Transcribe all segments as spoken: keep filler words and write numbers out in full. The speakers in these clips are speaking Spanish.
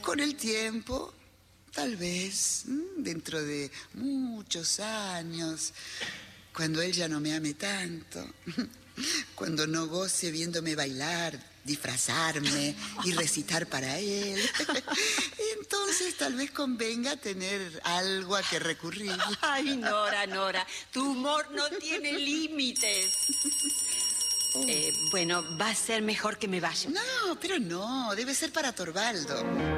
Con el tiempo, tal vez, dentro de muchos años, cuando él ya no me ame tanto, cuando no goce viéndome bailar, disfrazarme y recitar para él, entonces tal vez convenga tener algo a que recurrir. Ay, Nora, Nora, tu humor no tiene límites. Oh. Eh, bueno, va a ser mejor que me vaya. No, pero no, debe ser para Torvaldo.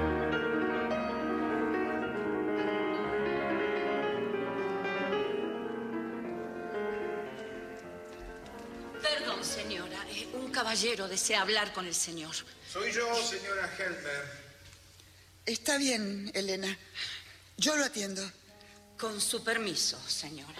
Perdón, señora. Eh, un caballero desea hablar con el señor. Soy yo, señora Helmer. Está bien, Elena. Yo lo atiendo. Con su permiso, señora.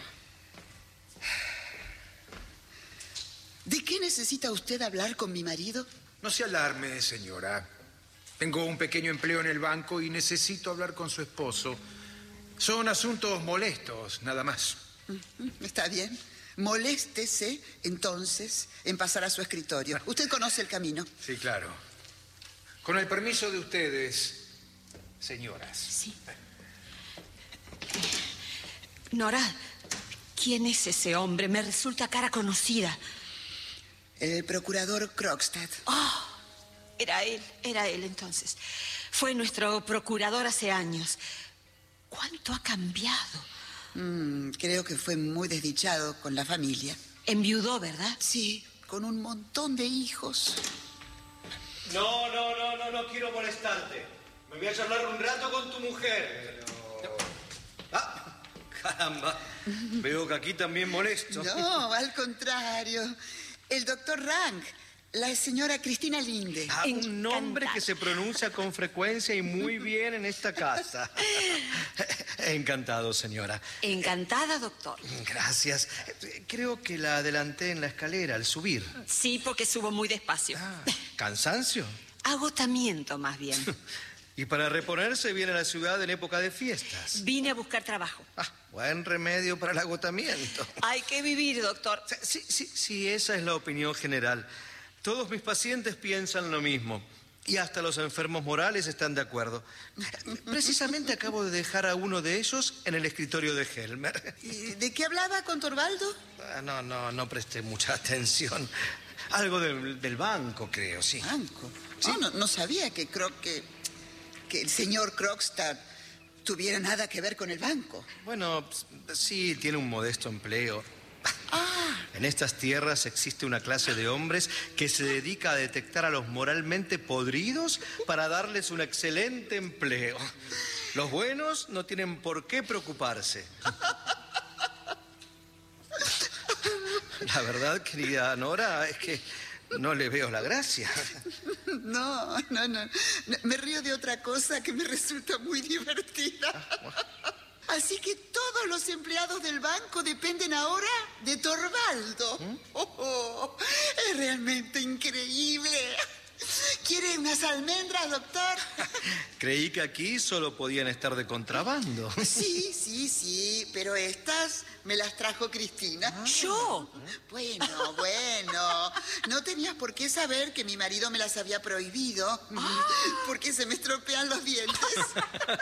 ¿De qué necesita usted hablar con mi marido? No se alarme, señora. Tengo un pequeño empleo en el banco y necesito hablar con su esposo. Son asuntos molestos, nada más. Está bien. Moléstese, entonces, en pasar a su escritorio. Usted conoce el camino. Sí, claro. Con el permiso de ustedes, señoras. Sí. Nora, ¿quién es ese hombre? Me resulta cara conocida. El procurador Krogstad. Oh, era él, era él entonces. Fue nuestro procurador hace años. ¿Cuánto ha cambiado? Mm, creo que fue muy desdichado con la familia. Enviudó, ¿verdad? Sí, con un montón de hijos. No, no, no, no, no quiero molestarte. Me voy a charlar un rato con tu mujer. Pero... Ah, caramba. Veo que aquí también molesto. No, al contrario. El doctor Rank, la señora Cristina Linde. Ah, un nombre que se pronuncia con frecuencia y muy bien en esta casa. Encantado, señora. Encantada, doctor. Gracias. Creo que la adelanté en la escalera al subir. Sí, porque subo muy despacio. Ah, ¿cansancio? Agotamiento, más bien. Y para reponerse viene a la ciudad en época de fiestas. Vine a buscar trabajo. Ah, buen remedio para el agotamiento. Hay que vivir, doctor. Sí, sí, sí, esa es la opinión general. Todos mis pacientes piensan lo mismo. Y hasta los enfermos morales están de acuerdo. Precisamente acabo de dejar a uno de ellos en el escritorio de Helmer. ¿Y de qué hablaba con Torvaldo? Ah, no, no, no presté mucha atención. Algo del, del banco, creo, sí. ¿Banco? ¿Sí? Oh, no, no sabía que creo que, que el señor Krogstad tuviera nada que ver con el banco. Bueno, sí, tiene un modesto empleo. Ah. En estas tierras existe una clase de hombres que se dedica a detectar a los moralmente podridos para darles un excelente empleo. Los buenos no tienen por qué preocuparse. La verdad, querida Nora, es que no le veo la gracia. No, no, no. Me río de otra cosa que me resulta muy divertida. Así que todos los empleados del banco dependen ahora de Torvaldo. ¿Mm? Oh, oh, es realmente increíble. ¿Quiere unas almendras, doctor? Creí que aquí solo podían estar de contrabando. Sí, sí, sí, pero estas me las trajo Cristina. Ah. ¿Yo? Bueno, bueno. No tenías por qué saber que mi marido me las había prohibido, ah. porque se me estropean los dientes.